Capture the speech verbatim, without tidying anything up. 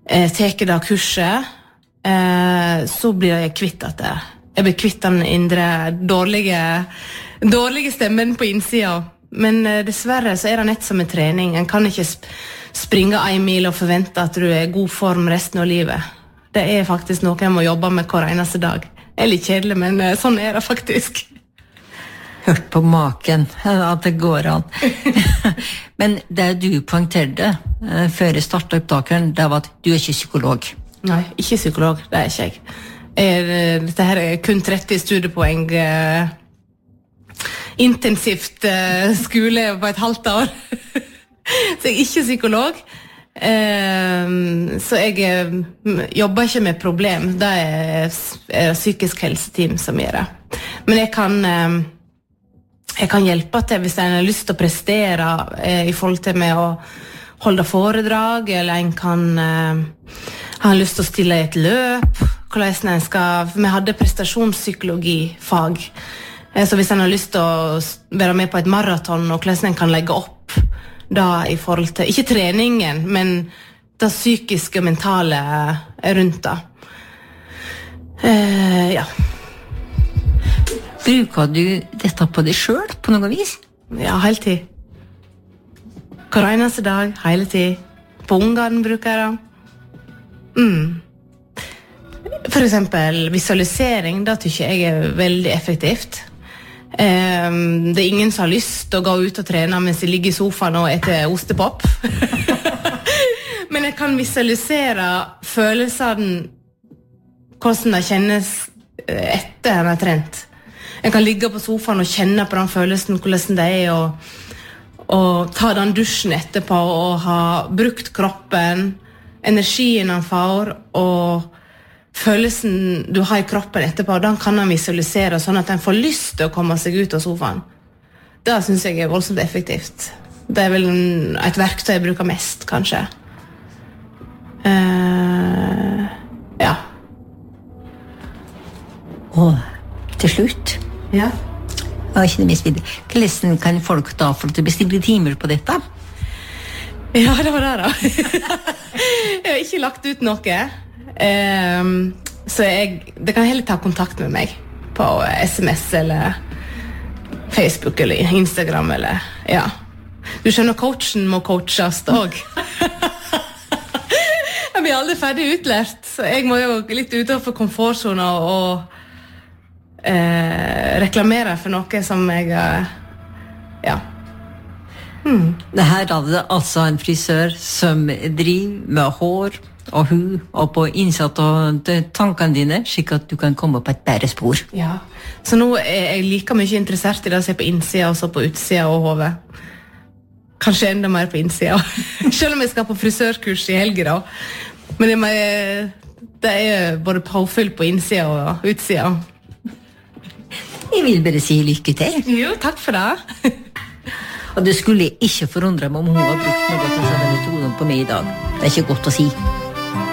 eh, teker da kurset, eh, så blir jeg kvitt at det. Jeg blir kvitt den indre dårlige, dårlige stemmen på innsida. Men eh, dessverre så er det nett som en trening. En kan ikke sp- springe en mil og forvente at du er i god form resten av livet. Det er faktisk noe jeg må jobbe med hver eneste dag. Det er litt kjedelig, men eh, sånn er det faktisk. Hørt på maken at det går an. Men det du poengterte uh, før jeg startet opptakeren, det var at du er ikke psykolog. Nei, ikke psykolog, det er ikke jeg. jeg dette her er kun tretti studiepoeng uh, intensivt uh, skole på et halvt år. Så jeg er ikke psykolog. Uh, så jeg uh, jobber ikke med problem. Det er, er psykisk helseteam som gjør det. Men jeg kan... Uh, Jeg kan hjelpe til hvis en har lyst til å prestere eh, i forhold til med å holde foredrag, eller en kan eh, ha lyst til å stille i et løp, hvordan en skal, vi hadde prestasjonspsykologifag, eh, så hvis en har lyst til å være med på et maraton, og hvordan en kan legge opp da i forhold til, ikke treningen, men det psykiske og mentale rundt da. Eh, ja. Bruker du dette på deg selv på noe vis? Ja, hele tid. Hver eneste dag, hele tid. På ungene bruker jeg det. Mm. For eksempel visualisering, da tykker jeg er veldig effektivt. Um, det er ingen som har lyst til å gå ut og trene mens de ligger i sofaen og etter ostepop. Men jeg kan visualisere følelsene, hvordan det kjennes etter en har trent. Jeg kan ligge på sofaen og kjenne på den følelsen, hvordan det er, og, og ta den dusjen etterpå, og ha brukt kroppen, energien han får, og følelsen du har i kroppen etterpå, den kan han visualisere, sånn at han får lyst til å komme seg ut av sofaen. Det synes jeg er voldsomt effektivt. Det er vel en, et verktøy jeg bruker mest, kanskje. Uh, ja. Og til slutt... Ja. Og ikke det mest videre. Hvordan kan folk da få til å bestille timer på dette? Ja, det var det da. Jeg har ikke lagt ut noe. Um, så jeg, det kan heller ta kontakt med meg på S M S eller Facebook eller Instagram eller, ja. Du skjønner, coachen må coaches også. Jeg blir aldri ferdig utlært, så jeg må jo litt utenfor komfortzona og Eh, reklamere for noe som jeg eh, ja hmm. Det her er det altså en frisør som driver med hår og hud og på innsatt og tankene dine, slik at du kan komme på et bedre spor. Ja, så nå er jeg like mye interessert i det å se på innsida og så på utsida og hodet. Kanskje enda mer på innsida. Selv om jeg skal på frisørkurs i helgen da. Men det, må, det er både påfyll på innsida og utsida. Jeg vil bare si lykke til. Jo, takk for det. Og det skulle ikke forundre meg om hun har brukt noe av denne metoden på meg i dag. Det er ikke godt å si.